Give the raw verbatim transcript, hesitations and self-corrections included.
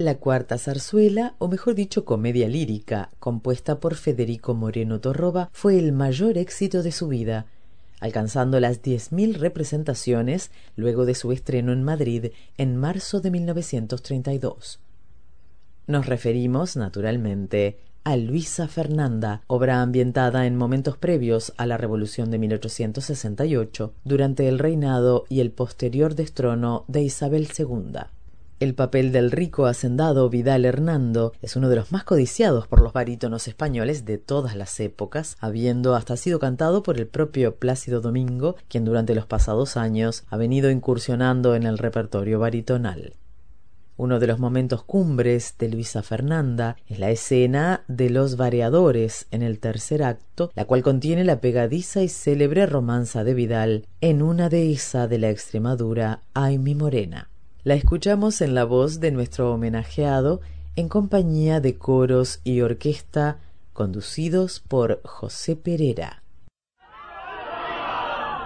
la cuarta zarzuela, o mejor dicho comedia lírica, compuesta por Federico Moreno Torroba, fue el mayor éxito de su vida, alcanzando las diez mil representaciones luego de su estreno en Madrid en marzo de mil novecientos treinta y dos. Nos referimos, naturalmente, a Luisa Fernanda, obra ambientada en momentos previos a la Revolución de mil ochocientos sesenta y ocho, durante el reinado y el posterior destrono de Isabel segunda. El papel del rico hacendado Vidal Hernando es uno de los más codiciados por los barítonos españoles de todas las épocas, habiendo hasta sido cantado por el propio Plácido Domingo, quien durante los pasados años ha venido incursionando en el repertorio baritonal. Uno de los momentos cumbres de Luisa Fernanda es la escena de los Vareadores en el tercer acto, la cual contiene la pegadiza y célebre romanza de Vidal en una dehesa de la Extremadura, Ay mi morena. La escuchamos en la voz de nuestro homenajeado en compañía de coros y orquesta conducidos por José Perera.